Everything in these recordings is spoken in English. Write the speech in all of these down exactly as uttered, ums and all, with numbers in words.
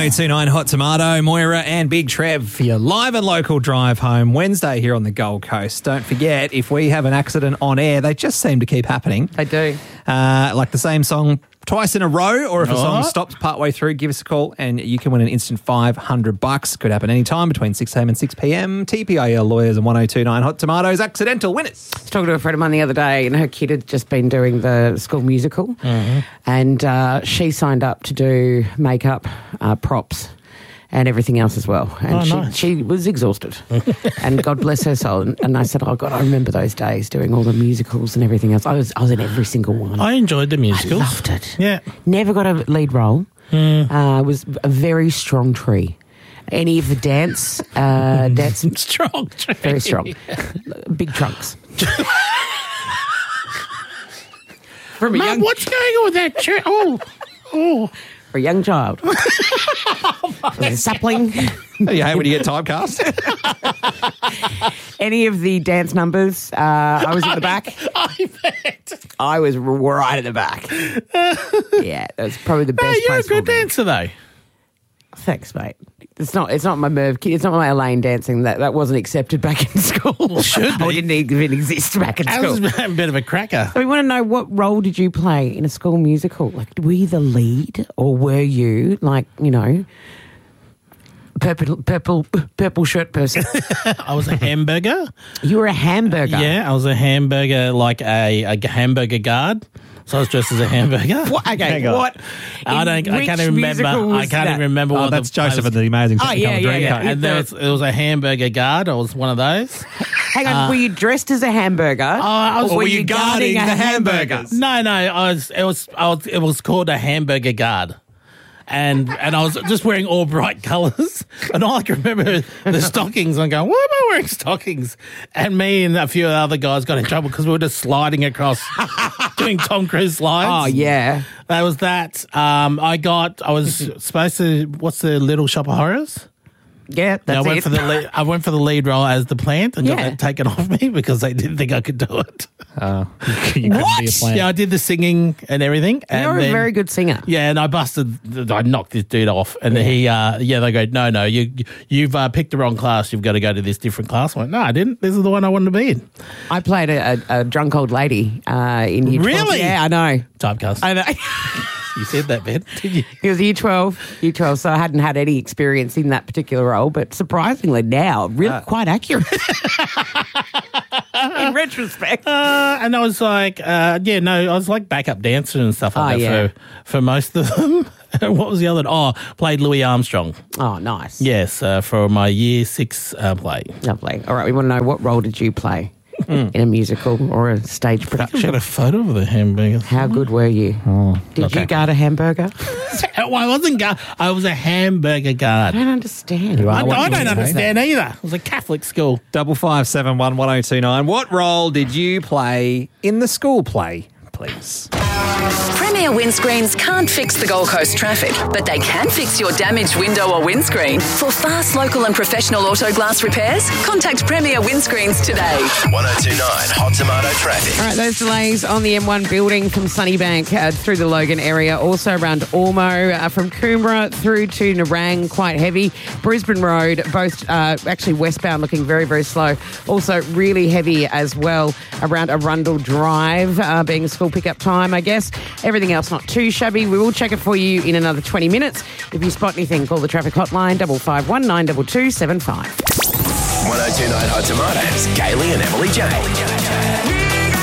oh two nine Hot Tomato, Moira and Big Trev for your live and local drive home Wednesday here on the Gold Coast. Don't forget, if we have an accident on air, they just seem to keep happening. They do. Uh, like the same song twice in a row, or if a song What? stops partway through, give us a call and you can win an instant five hundred bucks. Could happen anytime between six a.m. and six p.m. T P I L Lawyers and one oh two nine Hot Tomatoes accidental winners. I was talking to a friend of mine the other day, and her kid had just been doing the school musical, mm-hmm. and uh, she signed up to do makeup, uh, props, and everything else as well. And Oh, she, nice. she was exhausted. And God bless her soul. And, and I said, oh, God, I remember those days doing all the musicals and everything else. I was I was in every single one. I enjoyed the I musicals. loved it. Yeah. Never got a lead role. Mm. Uh, was a very strong tree. Any of the dance, uh, dance, Strong. very strong. Big trunks. From a Mum, young, what's going on with that chair? Oh, oh. for a young child. Was a sapling. Are you happy to get typecast? Any of the dance numbers, uh, I was at the back. I bet. I was right at the back. Yeah, that's probably the best Hey, you're a place for good me. dancer, though. Thanks, mate. It's not. It's not my Merv. It's not my Elaine dancing. That that wasn't accepted back in school. Well, should be. Or didn't even exist back in That school. was a bit of a cracker. So we want to know, what role did you play in a school musical? Like, were you the lead, or were you like, you know, purple, purple, purple shirt person? I was a hamburger. You were a hamburger. Yeah, I was a hamburger, like a, a hamburger guard. So I was dressed as a hamburger. What? Okay. Hang on. What? I in don't. I which can't even remember. musical I was can't that? even remember. Oh, what that's the, I Joseph was- and the Amazing Oh, yeah, Technicolor yeah, yeah. Dreamcoat. And there was, it was a hamburger guard. I was one of those. Hang on. were you dressed as a hamburger? Uh, I was- or were were you you guarding, guarding a the hamburger? hamburgers? No, no. I was. It was. I was. It was called a hamburger guard. And and I was just wearing all bright colours. And all I can remember the stockings. I'm going, why am I wearing stockings? And me and a few other guys got in trouble because we were just sliding across, doing Tom Cruise slides. Oh, yeah. That was that. Um, I got, I was supposed to, what's the Little Shop of Horrors? Yeah, that's I went it. for the lead, I went for the lead role as the plant and got Yeah. that taken off me because they didn't think I could do it. Oh, you couldn't What? be a plant. Yeah, I did the singing and everything. And You're a then- very good singer. Yeah, and I busted. I knocked this dude off, and he. Uh, yeah, they go, no, no, you, you've uh, picked the wrong class. You've got to go to this different class. I went, no, I didn't. This is the one I wanted to be in. I played a, a, a drunk old lady uh, in year twelve. Really? Yeah, I know. Typecast. I know. You said that, Ben, did you? It was year twelve, year twelve, so I hadn't had any experience in that particular role, but surprisingly now, really quite accurate. In retrospect. Uh, and I was like, uh, yeah, no, I was like backup dancer and stuff like Oh, that yeah. for, for most of them. What was the other? Oh, played Louis Armstrong. Oh, nice. Yes, uh, for my year six uh, play. Lovely. All right, we want to know, what role did you play in a musical or a stage I've production? got a photo of the hamburger. How good were you? Oh, did okay. you guard a hamburger? Well, I wasn't guard. I was a hamburger guard. I don't understand. You are I, what I you don't want to understand either. It was a Catholic school. Double five seven one one oh two nine. What role did you play in the school play, please? Premier Windscreens can't fix the Gold Coast traffic, but they can fix your damaged window or windscreen. For fast, local and professional auto glass repairs, contact Premier Windscreens today. one oh two nine Hot Tomato Traffic. All right, those delays on the M one building from Sunnybank uh, through the Logan area, also around Ormo, uh, from Coomera through to Narang, quite heavy. Brisbane Road, both uh, actually westbound, looking very, very slow. Also really heavy as well around Arundel Drive, uh, being a school pickup time, I guess. Everything else not too shabby. We will check it for you in another twenty minutes. If you spot anything, call the traffic hotline, double five one nine two two seven five. one oh two nine Hot Tomatoes, Gailey and Emily Jane.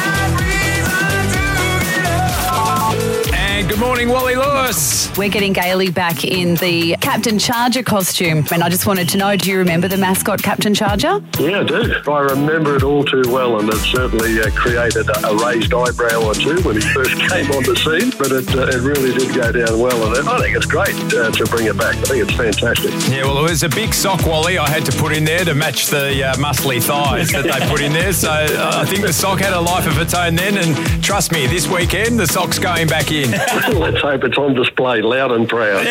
And good morning, Wally Lewis. We're getting Gailey back in the Captain Charger costume. And I just wanted to know, do you remember the mascot Captain Charger? Yeah, I do. I remember it all too well, and it certainly uh, created a, a raised eyebrow or two when he first came on the scene, but it, uh, it really did go down well, and I think it's great uh, to bring it back. I think it's fantastic. Yeah, well, it was a big sock, Wally, I had to put in there to match the uh, muscly thighs that they put in there. So uh, I think the sock had a life of its own then, and trust me, this weekend the sock's going back in. Let's hope it's on display, loud and proud.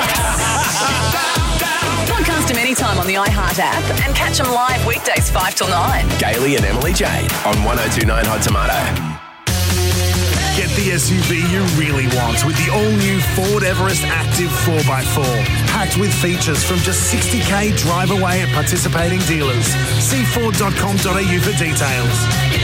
Podcast them anytime on the iHeart app and catch them live weekdays five till nine. Gailey and Emily Jade on one oh two nine Hot Tomato. Get the S U V you really want with the all-new Ford Everest Active four by four. Packed with features from just sixty k drive away at participating dealers. See ford dot com dot a u for details.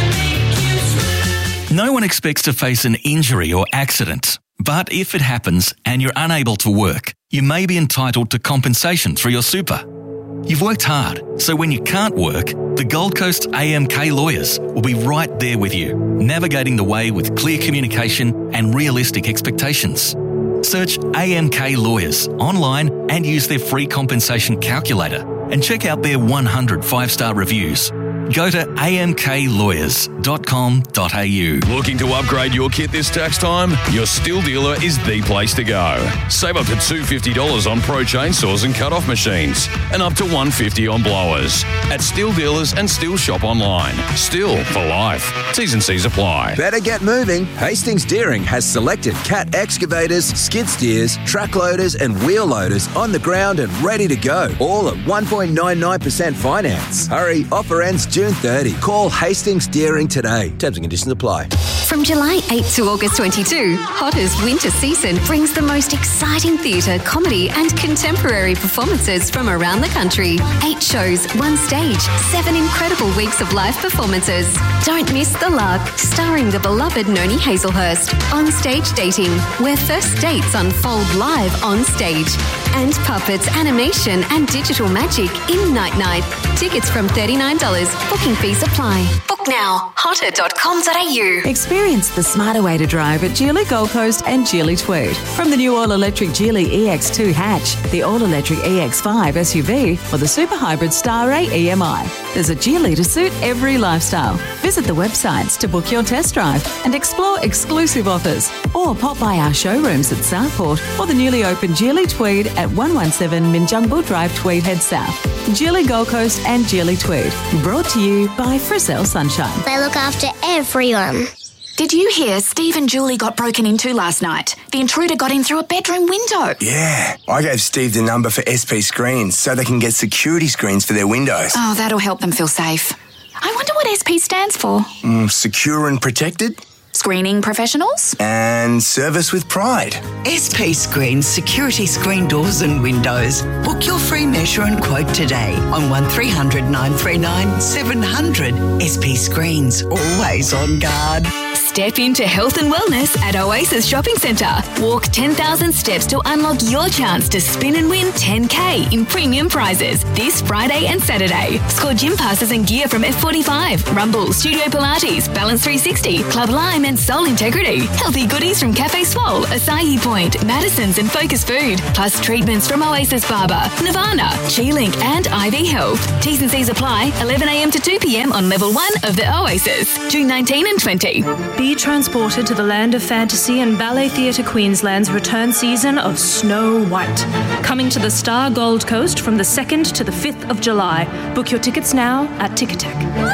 No one expects to face an injury or accident. But if it happens and you're unable to work, you may be entitled to compensation through your super. You've worked hard, so when you can't work, the Gold Coast A M K lawyers will be right there with you, navigating the way with clear communication and realistic expectations. Search A M K Lawyers online and use their free compensation calculator and check out their one hundred five-star reviews. Go to a m k lawyers dot com dot a u. Looking to upgrade your kit this tax time? Your Still Dealer is the place to go. Save up to two hundred fifty dollars on pro chainsaws and cut-off machines and up to one hundred fifty dollars on blowers. At Still Dealers and Still Shop online. Still for life. T's and C's apply. Better get moving. Hastings Deering has selected Cat excavators, skid steers, track loaders and wheel loaders on the ground and ready to go. All at one point nine nine percent finance. Hurry, offer ends June thirtieth. Call Hastings Deering today. Terms and conditions apply. From July eighth to August twenty-second, Hotters Winter Season brings the most exciting theatre, comedy and contemporary performances from around the country. Eight shows, one stage, seven incredible weeks of live performances. Don't miss The Lark, starring the beloved Noni Hazelhurst. On Stage Dating, where first dates unfold live on stage. And puppets, animation and digital magic in Night Night. Tickets from thirty-nine dollars. Booking fees apply. Book now. hotter dot com dot a u. Experience the smarter way to drive at Geely Gold Coast and Geely Tweed. From the new all-electric Geely E X two hatch, the all-electric E X five S U V, or the super hybrid Star A E M I. There's a Geely to suit every lifestyle. Visit the websites to book your test drive and explore exclusive offers. Or pop by our showrooms at Southport or the newly opened Geely Tweed at one seventeen Minjungbul Drive, Tweed Head South. Geely Gold Coast and Geely Tweed. Brought to you by Frisell Sunshine. They look after everyone. Did you hear Steve and Julie got broken into last night? The intruder got in through a bedroom window. Yeah, I gave Steve the number for S P Screens so they can get security screens for their windows. Oh, that'll help them feel safe. I wonder what S P stands for. Mm, secure and protected. Screening professionals? And service with pride. S P Screens security screen doors and windows. Book your free measure and quote today on one three hundred nine three nine seven hundred. S P Screens, always on guard. Step into health and wellness at Oasis Shopping Centre. Walk ten thousand steps to unlock your chance to spin and win ten K in premium prizes this Friday and Saturday. Score gym passes and gear from F forty-five, Rumble, Studio Pilates, Balance three sixty, Club Lime and Soul Integrity. Healthy goodies from Cafe Swole, Acai Point, Madison's and Focus Food. Plus treatments from Oasis Barber, Nirvana, G-Link and I V Health. T's and C's apply eleven a m to two p m on level one of the Oasis. June nineteenth and twentieth. Be transported to the land of fantasy and Ballet Theatre Queensland's return season of Snow White. Coming to the Star Gold Coast from the second to the fifth of July. Book your tickets now at Ticketek.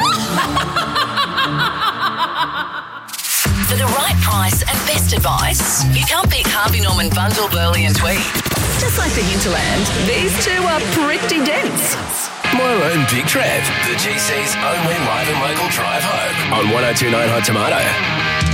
For the right price and best advice, you can't beat Harvey Norman Bundle, Burley and Tweed. Just like the hinterland, these two are pretty dense. Moira and Big Trev, the G C's only live and local drive home on one oh two point nine Hot Tomato.